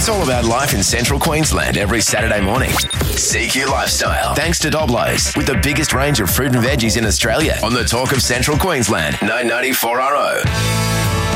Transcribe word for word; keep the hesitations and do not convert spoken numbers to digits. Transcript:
It's all about life in central Queensland every Saturday morning. C Q Lifestyle. Thanks to Doblos, with the biggest range of fruit and veggies in Australia on the Talk of Central Queensland, nine ninety-four R O.